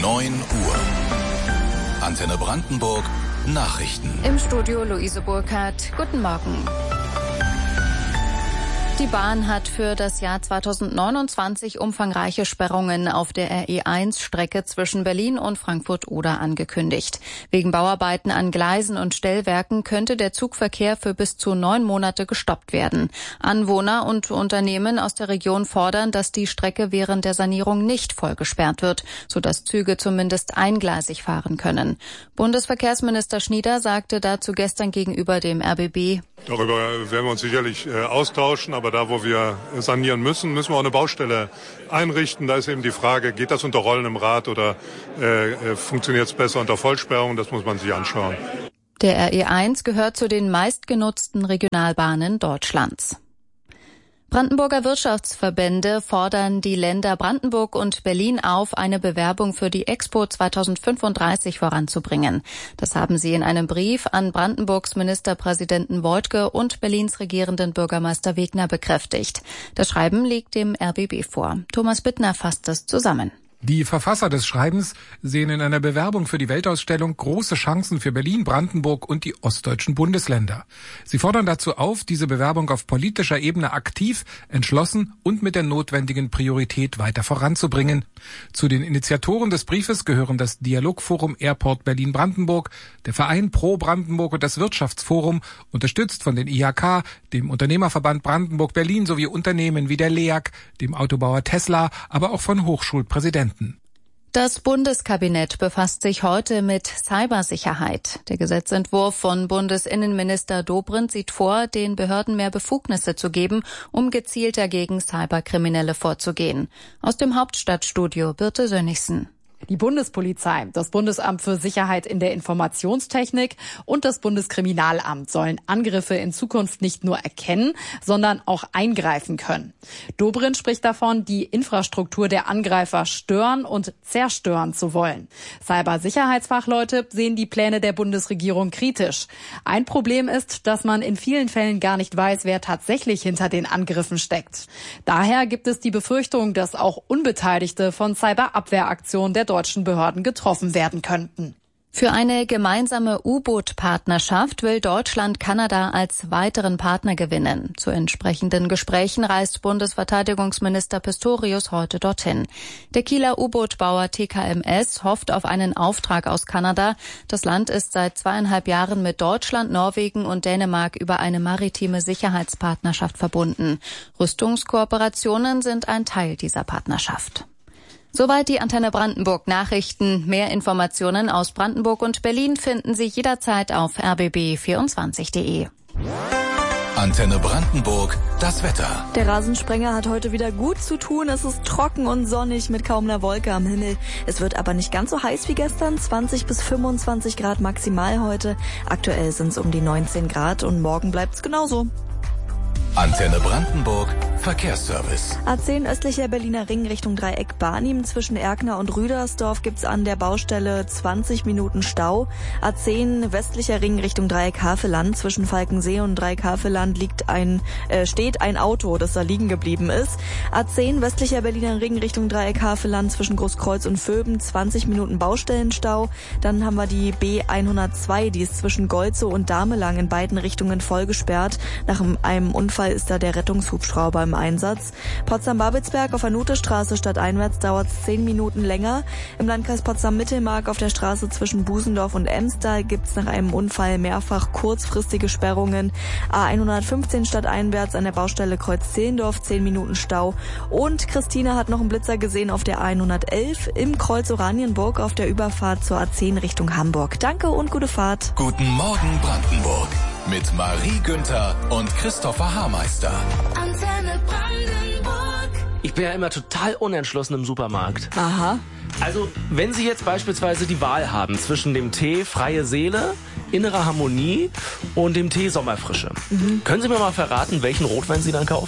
9 Uhr. Antenne Brandenburg, Nachrichten. Im Studio Luise Burkhardt. Guten Morgen. Die Bahn hat für das Jahr 2029 umfangreiche Sperrungen auf der RE1-Strecke zwischen Berlin und Frankfurt-Oder angekündigt. Wegen Bauarbeiten an Gleisen und Stellwerken könnte der Zugverkehr für bis zu 9 Monate gestoppt werden. Anwohner und Unternehmen aus der Region fordern, dass die Strecke während der Sanierung nicht voll gesperrt wird, sodass Züge zumindest eingleisig fahren können. Bundesverkehrsminister Schnieder sagte dazu gestern gegenüber dem RBB: Darüber werden wir uns sicherlich austauschen, aber da, wo wir sanieren müssen, müssen wir auch eine Baustelle einrichten. Da ist eben die Frage, geht das unter rollendem Rad oder funktioniert es besser unter Vollsperrung? Das muss man sich anschauen. Der RE1 gehört zu den meistgenutzten Regionalbahnen Deutschlands. Brandenburger Wirtschaftsverbände fordern die Länder Brandenburg und Berlin auf, eine Bewerbung für die Expo 2035 voranzubringen. Das haben sie in einem Brief an Brandenburgs Ministerpräsidenten Woidke und Berlins regierenden Bürgermeister Wegner bekräftigt. Das Schreiben liegt dem RBB vor. Thomas Bittner fasst es zusammen. Die Verfasser des Schreibens sehen in einer Bewerbung für die Weltausstellung große Chancen für Berlin, Brandenburg und die ostdeutschen Bundesländer. Sie fordern dazu auf, diese Bewerbung auf politischer Ebene aktiv, entschlossen und mit der notwendigen Priorität weiter voranzubringen. Zu den Initiatoren des Briefes gehören das Dialogforum Airport Berlin-Brandenburg, der Verein Pro Brandenburg und das Wirtschaftsforum, unterstützt von den IHK, dem Unternehmerverband Brandenburg-Berlin sowie Unternehmen wie der LEAG, dem Autobauer Tesla, aber auch von Hochschulpräsidenten. Das Bundeskabinett befasst sich heute mit Cybersicherheit. Der Gesetzentwurf von Bundesinnenminister Dobrindt sieht vor, den Behörden mehr Befugnisse zu geben, um gezielter gegen Cyberkriminelle vorzugehen. Aus dem Hauptstadtstudio Birte Sönnigsen. Die Bundespolizei, das Bundesamt für Sicherheit in der Informationstechnik und das Bundeskriminalamt sollen Angriffe in Zukunft nicht nur erkennen, sondern auch eingreifen können. Dobrindt spricht davon, die Infrastruktur der Angreifer stören und zerstören zu wollen. Cybersicherheitsfachleute sehen die Pläne der Bundesregierung kritisch. Ein Problem ist, dass man in vielen Fällen gar nicht weiß, wer tatsächlich hinter den Angriffen steckt. Daher gibt es die Befürchtung, dass auch Unbeteiligte von Cyberabwehraktionen der deutschen Behörden getroffen werden könnten. Für eine gemeinsame U-Boot-Partnerschaft will Deutschland Kanada als weiteren Partner gewinnen. Zu entsprechenden Gesprächen reist Bundesverteidigungsminister Pistorius heute dorthin. Der Kieler U-Boot-Bauer TKMS hofft auf einen Auftrag aus Kanada. Das Land ist seit 2,5 Jahren mit Deutschland, Norwegen und Dänemark über eine maritime Sicherheitspartnerschaft verbunden. Rüstungskooperationen sind ein Teil dieser Partnerschaft. Soweit die Antenne Brandenburg Nachrichten. Mehr Informationen aus Brandenburg und Berlin finden Sie jederzeit auf rbb24.de. Antenne Brandenburg, das Wetter. Der Rasensprenger hat heute wieder gut zu tun. Es ist trocken und sonnig mit kaum einer Wolke am Himmel. Es wird aber nicht ganz so heiß wie gestern. 20 bis 25 Grad maximal heute. Aktuell sind es um die 19 Grad und morgen bleibt es genauso. Antenne Brandenburg, Verkehrsservice. A10 östlicher Berliner Ring Richtung Dreieck Barnim. Zwischen Erkner und Rüdersdorf gibt's an der Baustelle 20 Minuten Stau. A10 westlicher Ring Richtung Dreieck Havelland. Zwischen Falkensee und Dreieck Havelland steht ein Auto, das da liegen geblieben ist. A10 westlicher Berliner Ring Richtung Dreieck Havelland. Zwischen Großkreuz und Vöben 20 Minuten Baustellenstau. Dann haben wir die B102, die ist zwischen Golzow und Damelang in beiden Richtungen voll gesperrt. Nach einem Unfall ist da der Rettungshubschrauber im Einsatz. Potsdam-Babelsberg auf der Nutestraße stadteinwärts dauert es 10 Minuten länger. Im Landkreis Potsdam-Mittelmark auf der Straße zwischen Busendorf und Emstal gibt es nach einem Unfall mehrfach kurzfristige Sperrungen. A115 stadteinwärts an der Baustelle Kreuz-Zehlendorf 10 Minuten Stau. Und Christine hat noch einen Blitzer gesehen auf der A111 im Kreuz Oranienburg auf der Überfahrt zur A10 Richtung Hamburg. Danke und gute Fahrt. Guten Morgen Brandenburg mit Marie Günther und Christopher Haarmeister. Antenne Brandenburg. Ich bin ja immer total unentschlossen im Supermarkt. Aha. Also, wenn Sie jetzt beispielsweise die Wahl haben zwischen dem Tee Freie Seele, Innere Harmonie und dem Tee Sommerfrische, können Sie mir mal verraten, welchen Rotwein Sie dann kaufen?